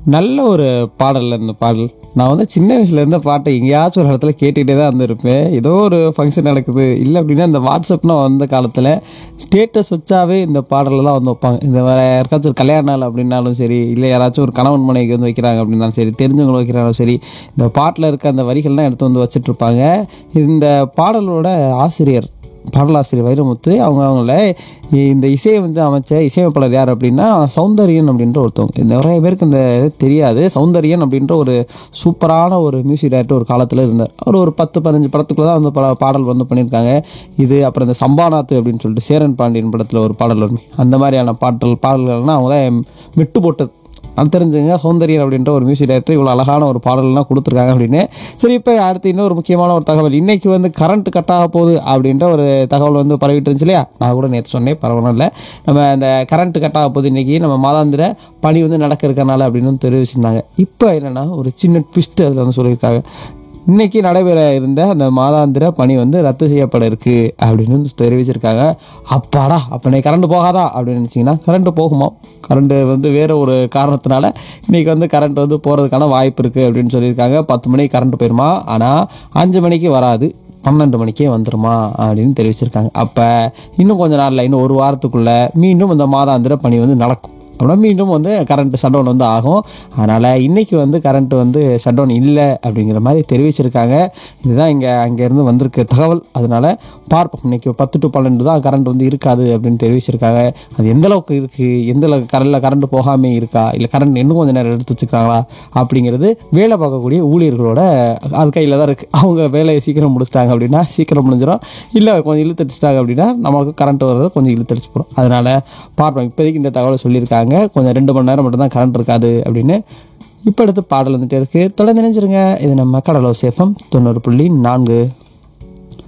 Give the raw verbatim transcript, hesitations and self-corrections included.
நல்ல ஒரு பாடல் அந்த பாடல். நான் வந்து சின்ன வயசுல இருந்த பாட்டை எங்கேயாச்சும் ஒரு இடத்துல கேட்டுகிட்டே தான் இருந்திருப்பேன். ஏதோ ஒரு ஃபங்க்ஷன் நடக்குது இல்லை அப்படின்னா இந்த வாட்ஸ்அப்னா வந்த காலத்தில் ஸ்டேட்டஸ் வச்சாவே இந்த பாடலெல்லாம் வந்து வைப்பாங்க. இந்த வேறு யாருக்காச்சும் ஒரு கல்யாண நாள் அப்படின்னாலும் சரி, இல்லை யாராச்சும் ஒரு கணவன் மனைவிக்கு வந்து வைக்கிறாங்க அப்படின்னாலும் சரி, தெரிஞ்சவங்க வைக்கிறாலும் சரி, இந்த பாட்டில் இருக்க அந்த வரிகள்லாம் எடுத்து வந்து வச்சுட்ருப்பாங்க. இந்த பாடலோட ஆசிரியர் பாடலாசிரியர் வைரமுத்து அவங்க அவங்கள இந்த இசையை வந்து அமைச்ச இசையமைப்பாளர் யார் அப்படின்னா சௌந்தரியன் அப்படின்ற ஒருத்தவங்க. நிறைய பேருக்கு இந்த இது தெரியாது. சௌந்தரியன் அப்படின்ற ஒரு சூப்பரான ஒரு மியூசிக் டைரக்டர் ஒரு காலத்தில் இருந்தார். அவர் ஒரு பத்து பதினஞ்சு படத்துக்குள்ள தான் வந்து பல பாடல் வந்து பண்ணியிருக்காங்க. இது அப்புறம் இந்த சம்பாநாத்து அப்படின்னு சொல்லிட்டு சேரன் பாண்டியன் படத்தில் ஒரு பாடல் வருமே, அந்த மாதிரியான பாடல் பாடல்கள்னால் அவங்க தான் மெட்டு போட்டது. அது தெரிஞ்சுங்க, சௌந்தரியன் அப்படின்ற ஒரு மியூசிக் டைரக்டர் இவ்வளோ அழகான ஒரு பாடல்லாம் கொடுத்துருக்காங்க அப்படின்னு. சரி, இப்போ அடுத்து இன்னொரு முக்கியமான ஒரு தகவல். இன்றைக்கி வந்து கரண்ட் கட் ஆக போகுது அப்படின்ற ஒரு தகவல் வந்து பரவிட்டு இருந்துச்சு இல்லையா? நான் கூட நேற்று சொன்னேன், பரவாயில்ல. நம்ம அந்த கரண்ட் கட் ஆக போகுது இன்றைக்கி, நம்ம மாதாந்திர பணி வந்து நடக்க இருக்கனால அப்படின்னு தெரிவிச்சிருந்தாங்க. இப்போ என்னென்னா ஒரு சின்ன ட்விஸ்ட் அதில் வந்து சொல்லியிருக்காங்க. இன்றைக்கி நடைபெற இருந்த அந்த மாதாந்திர பணி வந்து ரத்து செய்யப்பட இருக்குது அப்படின்னு தெரிவிச்சிருக்காங்க. அப்பாடா, அப்போ நீ கரண்ட் போகாதா அப்படின்னு நினச்சிங்கன்னா கரண்ட்டு போகுமா? கரண்ட்டு வந்து வேறு ஒரு காரணத்தினால இன்றைக்கி வந்து கரண்ட் வந்து போகிறதுக்கான வாய்ப்பு இருக்குது அப்படின்னு சொல்லியிருக்காங்க. பத்து மணிக்கு கரண்ட் போயிடுமா, ஆனால் அஞ்சு மணிக்கு வராது, பன்னெண்டு மணிக்கே வந்துடுமா அப்படின்னு தெரிவிச்சிருக்காங்க. அப்போ இன்னும் கொஞ்சம் நாளில், இன்னும் ஒரு வாரத்துக்குள்ளே மீண்டும் இந்த மாதாந்திர பணி வந்து நடக்கும். அப்படின்னா மீண்டும் வந்து கரண்ட் ஷட் டவுன் வந்து ஆகும். அதனால் இன்றைக்கி வந்து கரண்ட்டு வந்து ஷட் டவுன் இல்லை அப்படிங்கிற மாதிரி தெரிவிச்சிருக்காங்க. இதுதான் இங்கே அங்கேருந்து வந்திருக்க தகவல். அதனால் பார்ப்போம். இன்றைக்கி பத்து டு பன்னெண்டு தான் கரண்ட் வந்து இருக்காது அப்படின்னு தெரிவிச்சிருக்காங்க. அது எந்தளவுக்கு இருக்குது, எந்தளவுக்கு கரண்டில் கரண்ட் போகாமல் இருக்கா, இல்லை கரண்ட் இன்னும் கொஞ்சம் நேரம் எடுத்து வச்சுக்கிறாங்களா அப்படிங்கிறது வேலை பார்க்கக்கூடிய ஊழியர்களோட அது கையில் தான் இருக்குது. அவங்க வேலையை சீக்கிரம் முடிச்சிட்டாங்க அப்படின்னா சீக்கிரம் முடிஞ்சிடும், இல்லை கொஞ்சம் இழுத்தடிச்சிட்டாங்க அப்படின்னா நம்மளுக்கு கரண்ட் வர்றது கொஞ்சம் இழுத்தடிச்சு போகிறோம். அதனால் பார்ப்போம். இப்போதைக்கு இந்த தகவலை சொல்லியிருக்காங்க. கொஞ்சம் ரெண்டு மணி நேரம் மட்டும் தான் கரண்ட் இருக்காது அப்படின்னு. இப்போ அடுத்து பாடல் வந்துட்டே இருக்குது. தொடர்ந்து நினைச்சிருங்க. இது நம்ம கடலோசை எஃப்எம் தொண்ணூறு புள்ளி நான்கு.